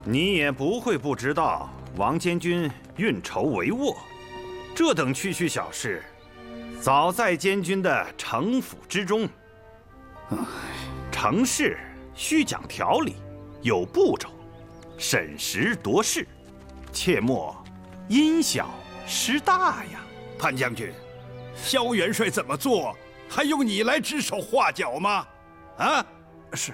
你也不会不知道，王监军运筹帷幄，这等区区小事，早在监军的城府之中。成事须讲条理，有步骤，审时度势，切莫因小失大呀。 潘将军，萧元帅怎么做，还用你来指手画脚吗？啊？ 是。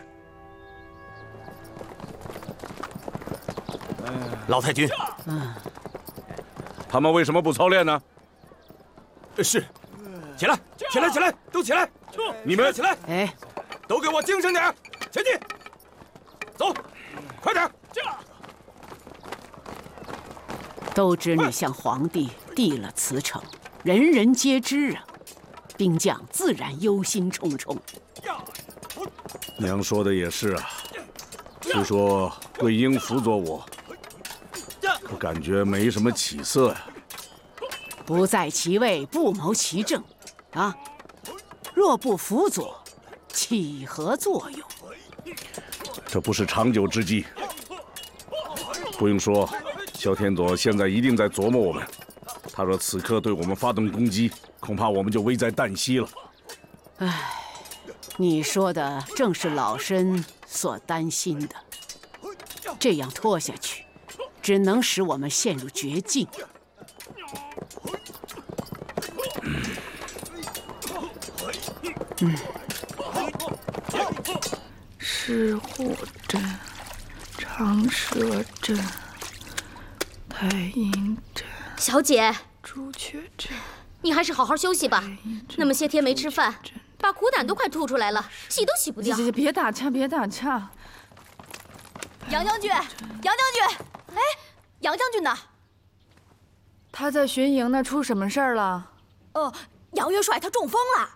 老太君， 他们为什么不操练呢？ 是，起来，起来，起来，都起来！你们起来！ 哎， 都给我精神点，前进！走，快点！ 都知你向皇帝递了辞呈，人人皆知啊，兵将自然忧心忡忡。 娘说的也是啊，虽说桂英辅佐我，可感觉没什么起色呀。 不在其位，不谋其政，啊，若不辅佐，起何作用？ 这不是长久之计。不用说，萧天佐现在一定在琢磨我们。他若此刻对我们发动攻击，恐怕我们就危在旦夕了。 唉，你说的正是老身所担心的。这样拖下去，只能使我们陷入绝境。 石虎镇、长蛇镇、太阴镇、 小姐， 朱雀镇， 你还是好好休息吧。那么些天没吃饭，把苦胆都快吐出来了，洗都洗不掉。 别打岔，别打岔。 杨将军，杨将军，哎，杨将军呢？ 他在巡营呢，出什么事儿了？ 杨元帅他中风了。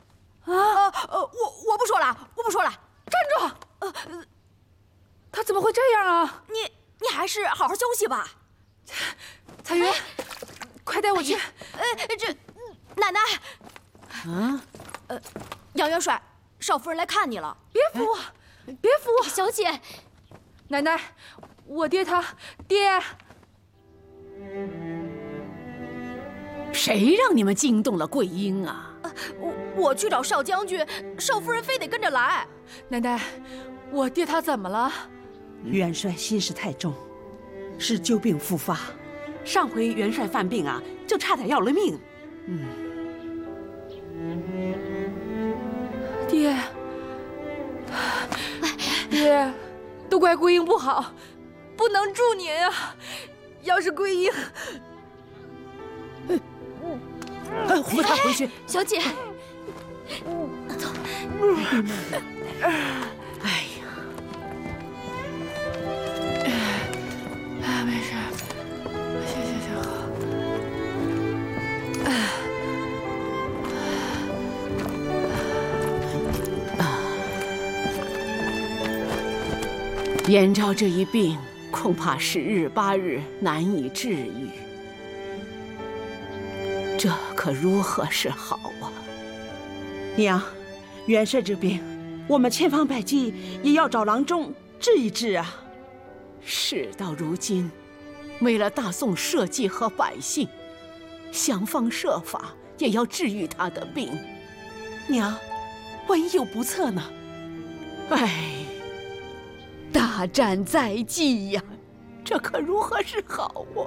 我不说了，我不说了。 站住！他怎么会这样啊？ 你还是好好休息吧。 彩云，快带我去。 奶奶。杨元帅，少夫人来看你了。 别扶我，别扶我， 小姐。 奶奶，我爹他爹。 谁让你们惊动了桂英啊？ 我去找少将军，少夫人非得跟着来。 奶奶，我爹他怎么了？ 元帅心事太重，是旧病复发。上回元帅犯病啊，就差点要了命。 爹，爹，都怪桂英不好，不能助您啊！要是桂英， 扶他回去。 小姐，走。 哎呀， 没事，行， 燕昭这一病，恐怕10日8日难以治愈。这可如何是好啊！ 娘，元帅这病，我们千方百计也要找郎中治一治啊。 事到如今，为了大宋社稷和百姓，想方设法也要治愈他的病。 娘，万一有不测呢？ 哎，大战在即呀，这可如何是好啊！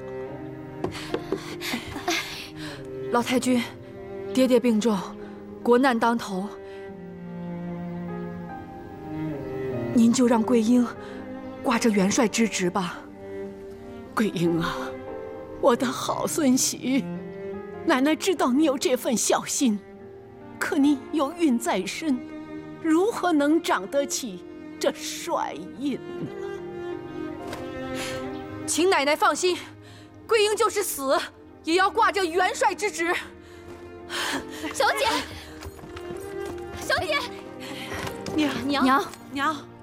老太君，爹爹病重，国难当头，您就让桂英挂着元帅之职吧。 桂英啊，我的好孙媳，奶奶知道你有这份孝心，可你有孕在身，如何能长得起这帅印呢？ 请奶奶放心，桂英就是死，也要挂着元帅之职。 小姐，小姐， 娘，